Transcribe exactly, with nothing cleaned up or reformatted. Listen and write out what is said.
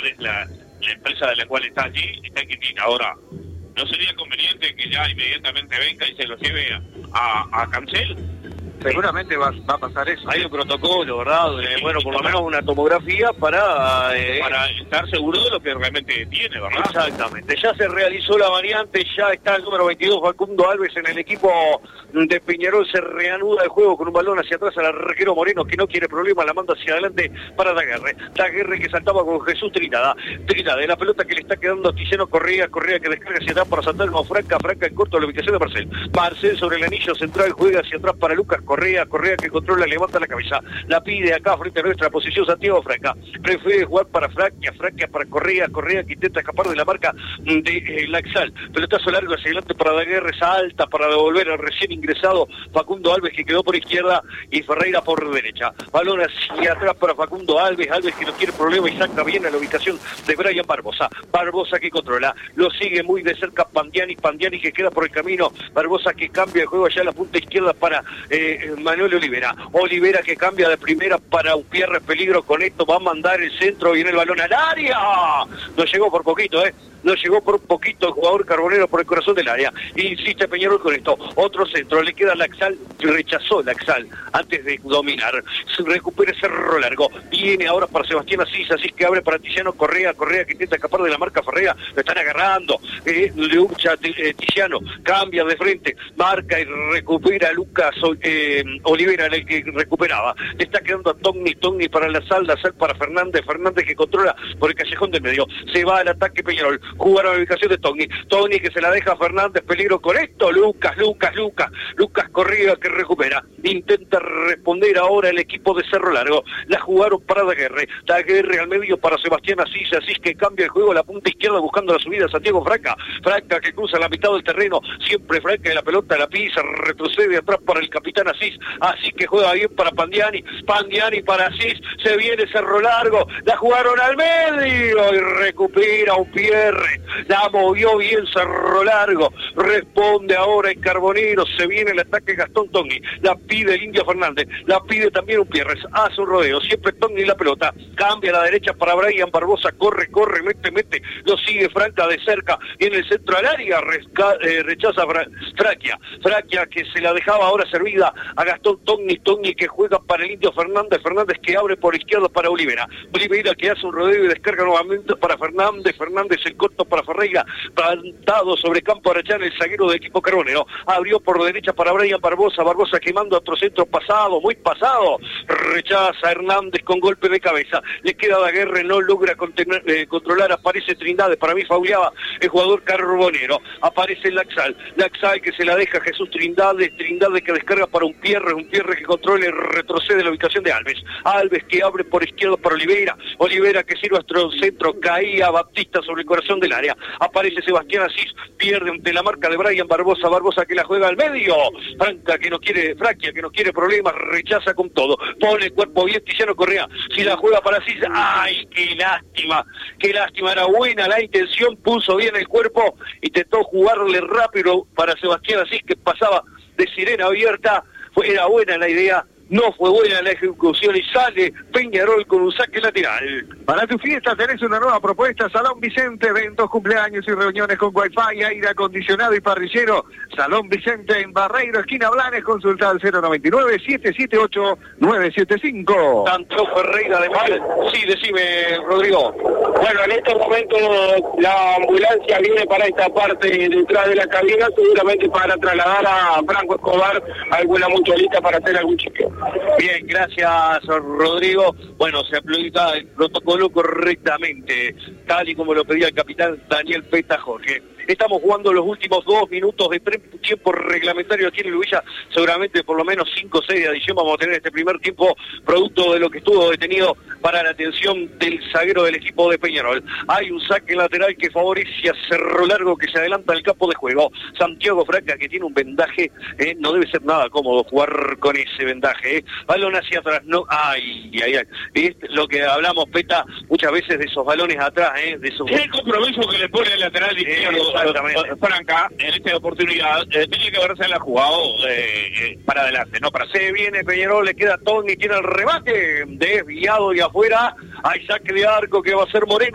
cual es la, la empresa de la cual está allí, está en Quintín. Ahora, ¿no sería conveniente que ya inmediatamente venga y se lo lleve a, a, a Cancel? Seguramente va, va a pasar eso. Hay un protocolo, ¿verdad? Eh, bueno, por lo menos una tomografía para... Eh, para estar seguro de lo que realmente tiene, ¿verdad? Exactamente. Ya se realizó la variante, ya está el número veintidós, Facundo Alves, en el equipo de Peñarol. Se reanuda el juego con un balón hacia atrás al arquero Moreno, que no quiere problema, la manda hacia adelante para Daguerre. Daguerre que saltaba con Jesús Trinidad. Trinidad, de la pelota que le está quedando a Tiziano Correa, Correa que descarga hacia atrás para saltar con Franca, Franca en corto la ubicación de Marcel. Marcel sobre el anillo central, juega hacia atrás para Lucas Correa, Correa que controla, levanta la cabeza, la pide acá frente a nuestra posición Santiago Franca, prefiere jugar para Franca, Franca para Correa, Correa que intenta escapar de la marca de eh, Laxal, pelotazo largo hacia adelante para Daguerre, salta para devolver al recién ingresado Facundo Alves que quedó por izquierda y Ferreira por derecha, balón hacia atrás para Facundo Alves, Alves que no quiere problema y saca bien a la ubicación de Brian Barbosa, Barbosa que controla, lo sigue muy de cerca Pandiani, Pandiani que queda por el camino, Barbosa que cambia el juego allá a la punta izquierda para eh, Manuel Olivera, Olivera que cambia de primera para Upierre, peligro con esto, va a mandar el centro, viene el balón al área, no llegó por poquito, eh, no llegó por un poquito el jugador Carbonero por el corazón del área, insiste Peñarol con esto, otro centro, le queda Laxal, rechazó Laxal antes de dominar, se recupera Cerro Largo, viene ahora para Sebastián Asís, Asís que abre para Tiziano Correa, Correa que intenta escapar de la marca Ferreira, lo están agarrando, eh, lucha eh, Tiziano, cambia de frente, marca y recupera Lucas eh, Olivera, en el que recuperaba, le está quedando a Togni, Togni para la sal, la sal para Fernández, Fernández que controla por el callejón del medio, se va al ataque Peñarol, jugar a la ubicación de Togni, Togni que se la deja a Fernández, peligro con esto, Lucas, Lucas, Lucas, Lucas Correa que recupera, intenta responder ahora el equipo de Cerro Largo, la jugaron para Daguerre, Daguerre al medio para Sebastián Asís, Asís que cambia el juego a la punta izquierda buscando la subida, Santiago Franca, Franca que cruza la mitad del terreno, siempre Franca de la pelota, la pisa, retrocede atrás para el capitán Asís, Asís que juega bien para Pandiani, Pandiani para Asís, se viene Cerro Largo, la jugaron al medio y recupera Upierre, la movió bien Cerro Largo, responde ahora el Carbonero, se viene el ataque Gastón Togni, la pide el Indio Fernández, la pide también Upierre, hace un rodeo, siempre Togni la pelota, cambia a la derecha para Brian Barbosa, corre, corre, mete, mete, lo sigue Franca de cerca, y en el centro al área resca, eh, rechaza Fra, Fraquia, Fraquia que se la dejaba ahora servida a Gastón Togni, Togni que juega para el Indio Fernández, Fernández que abre por izquierda para Olivera, Olivera que hace un rodeo y descarga nuevamente para Fernández, Fernández el corto para Ferreira, plantado sobre campo Arachán, el zaguero del equipo Carbonero, abrió por derecha para Brian Barbosa, Barbosa quemando otro centro pasado, muy pasado, rechaza Hernández con golpe de cabeza, le queda Daguerre, no logra contener, eh, controlar, aparece Trindade, para mí fauleaba el jugador Carbonero, aparece Laxal, Laxal que se la deja Jesús Trindade, Trindade que descarga para Upierre, Upierre que controla y retrocede la ubicación de Alves, Alves que abre por izquierda para Olivera, Olivera que sirve a nuestro centro, caía Baptista sobre el corazón del área, aparece Sebastián Asís, pierde ante la marca de Brian Barbosa, Barbosa que la juega al medio, Franca que no quiere, Fraquia que no quiere problemas, rechaza con todo, pone el cuerpo bien Tiziano Correa, si la juega para Asís, ¡ay, qué lástima! ¡Qué lástima! Era buena la intención, puso bien el cuerpo, intentó jugarle rápido para Sebastián Asís que pasaba de sirena abierta, fue, era buena la idea, no fue buena la ejecución y sale Peñarol con un saque lateral. Para tu fiesta tenés una nueva propuesta, Salón Vicente, eventos, cumpleaños y reuniones con wifi, aire acondicionado y parrillero. Salón Vicente en Barreiro, esquina Blanes, consulta al cero noventa y nueve, siete siete ocho, nueve siete cinco. Tanto Ferreira de mal. Sí, decime, Rodrigo. Bueno, en estos momentos la ambulancia viene para esta parte detrás de la cabina, seguramente para trasladar a Franco Escobar a alguna mutualista para hacer algún chequeo. Bien, gracias Rodrigo. Bueno, se aplica el protocolo correctamente, tal y como lo pedía el capitán Daniel Peta Jorge. Estamos jugando los últimos dos minutos de tiempo reglamentario aquí en el Villa, seguramente por lo menos cinco o seis de adición vamos a tener este primer tiempo, producto de lo que estuvo detenido para la atención del zaguero del equipo de Peñarol. Hay un saque lateral que favorece a Cerro Largo que se adelanta al campo de juego. Santiago Franca que tiene un vendaje, eh, no debe ser nada cómodo jugar con ese vendaje. Eh. Balón hacia atrás, no, ay, ay, ay. Es lo que hablamos, Peta, muchas veces de esos balones atrás, eh, de esos... El compromiso que le pone el lateral izquierdo eh, Franca en esta oportunidad, eh, tenía que haberse la jugado eh, eh, para adelante, no para... Se viene Peñarol, le queda Togni, tiene el remate, desviado y afuera, hay saque de arco que va a ser Moreno.